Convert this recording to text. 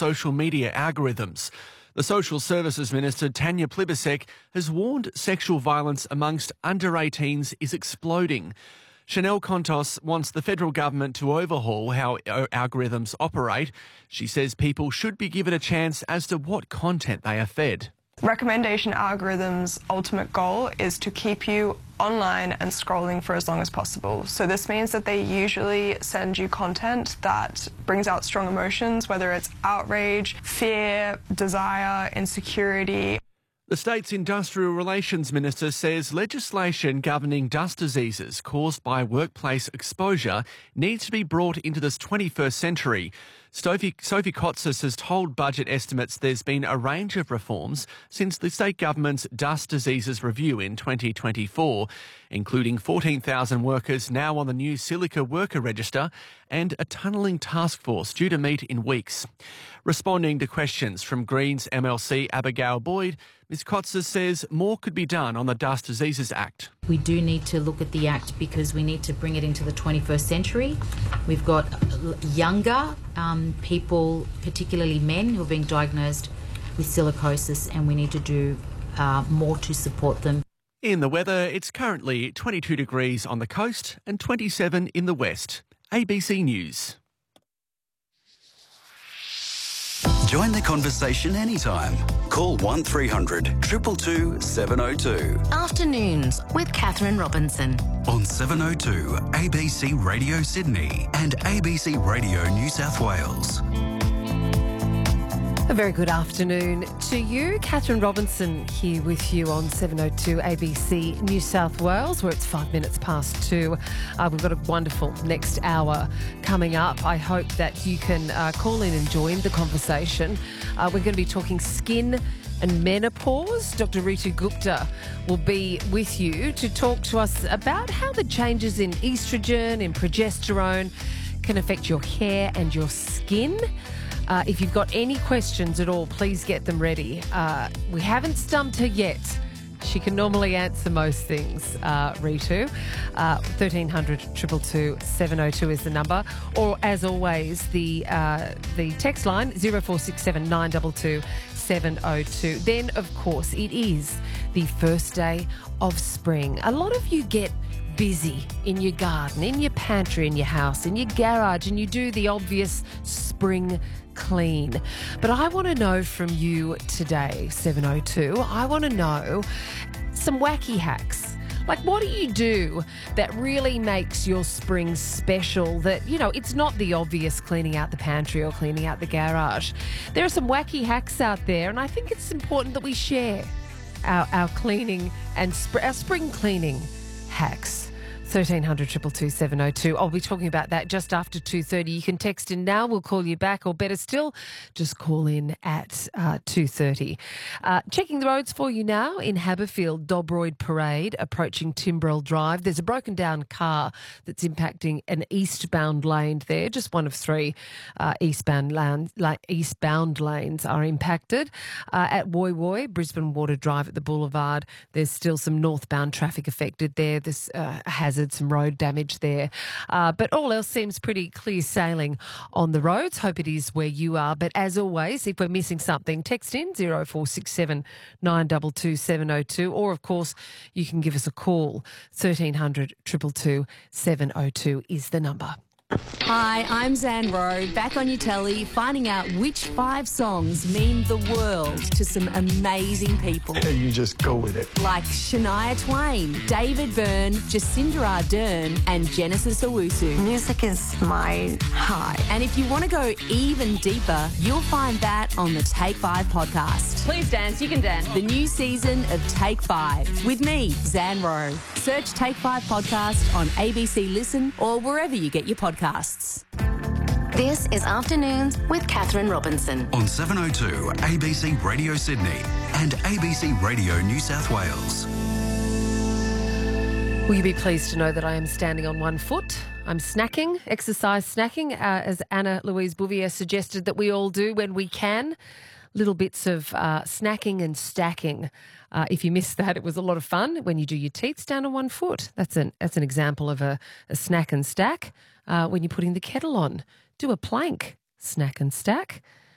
social media algorithms. The Social Services Minister, Tanya Plibersek, has warned sexual violence amongst under-18s is exploding. Chanel Contos wants the federal government to overhaul how algorithms operate. She says people should be given a chance as to what content they are fed. Recommendation algorithms' ultimate goal is to keep you online and scrolling for as long as possible. So this means that they usually send you content that brings out strong emotions, whether it's outrage, fear, desire, insecurity. The state's Industrial Relations Minister says legislation governing dust diseases caused by workplace exposure needs to be brought into this 21st century. Sophie Kotsis has told Budget Estimates there's been a range of reforms since the state government's dust diseases review in 2024, including 14,000 workers now on the new Silica Worker Register and a tunnelling task force due to meet in weeks. Responding to questions from Greens MLC Abigail Boyd, Ms Kotsis says more could be done on the Dust Diseases Act. We do need to look at the Act because we need to bring it into the 21st century. We've got younger people, particularly men, who are being diagnosed with silicosis, and we need to do more to support them. In the weather, it's currently 22 degrees on the coast and 27 in the west. ABC News. Join the conversation anytime. Call 1300 222 702. Afternoons with Catherine Robinson. On 702 ABC Radio Sydney and ABC Radio New South Wales. A very good afternoon to you. Catherine Robinson here with you on 702 ABC New South Wales, where it's 5 minutes past 2. We've got a wonderful next hour coming up. I hope that you can call in and join the conversation. We're going to be talking skin and menopause. Dr. Ritu Gupta will be with you to talk to us about how the changes in estrogen and progesterone can affect your hair and your skin. If you've got any questions at all, please get them ready. We haven't stumped her yet. She can normally answer most things, Ritu. 1300 222 702 is the number. Or, as always, the text line, 0467 922 702. Then, of course, it is the first day of spring. A lot of you get busy in your garden, in your pantry, in your house, in your garage, and you do the obvious spring clean. But I want to know from you today, 702, I want to know some wacky hacks. Like, what do you do that really makes your spring special that, you know, it's not the obvious cleaning out the pantry or cleaning out the garage. There are some wacky hacks out there, and I think it's important that we share our cleaning and our spring cleaning hacks. 1300 222 702. I'll be talking about that just after 2:30. You can text in now. We'll call you back, or better still, just call in at 2:30. Checking the roads for you now in Haberfield, Dobroyd Parade, approaching Timbrell Drive. There's a broken down car that's impacting an eastbound lane there. Just one of three eastbound lanes are impacted. At Woy Woy, Brisbane Water Drive at the Boulevard, there's still some northbound traffic affected there. There's hazard, some road damage there. But all else seems pretty clear sailing on the roads. Hope it is where you are. But as always, if we're missing something, text in 0467 922 702. Or, of course, you can give us a call. 1300 222 702 is the number. Hi, I'm Zan Rowe, back on your telly, finding out which 5 songs mean the world to some amazing people. You just go with it. Like Shania Twain, David Byrne, Jacinda Ardern and Genesis Owusu. Music is my high. And if you want to go even deeper, you'll find that on the Take 5 podcast. Please dance, you can dance. The new season of Take 5 with me, Zan Rowe. Search Take 5 podcast on ABC Listen or wherever you get your podcasts. This is Afternoons with Catherine Robinson. On 702 ABC Radio Sydney and ABC Radio New South Wales. Will you be pleased to know that I am standing on one foot? I'm snacking, exercise snacking, as Anna Louise Bouvier suggested that we all do when we can. Little bits of snacking and stacking. If you missed that, it was a lot of fun when you do your teeth stand on one foot. That's an example of a snack and stack. When you're putting the kettle on, do a plank, snack and stack.